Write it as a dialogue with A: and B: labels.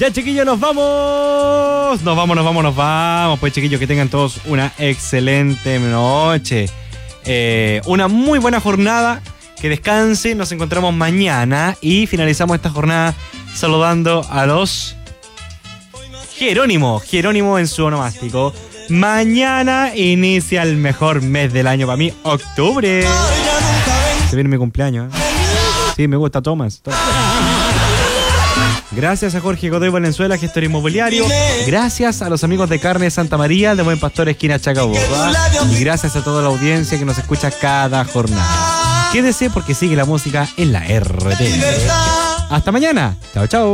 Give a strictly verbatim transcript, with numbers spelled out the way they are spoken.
A: Ya, chiquillos, nos vamos. Nos vamos, nos vamos, nos vamos. Pues, chiquillos, que tengan todos una excelente noche. Eh, una muy buena jornada. Que descansen. Nos encontramos mañana. Y finalizamos esta jornada saludando a los Jerónimo. Jerónimo en su onomástico. Mañana inicia el mejor mes del año para mí, octubre. Se viene mi cumpleaños, ¿eh? Sí, me gusta Tomás. Gracias a Jorge Godoy Valenzuela, gestor inmobiliario. Gracias a los amigos de Carne Santa María, de Buen Pastor, esquina Chacabuco. Y gracias a toda la audiencia que nos escucha cada jornada. Quédese porque sigue la música en la R T. Hasta mañana. Chao, chao.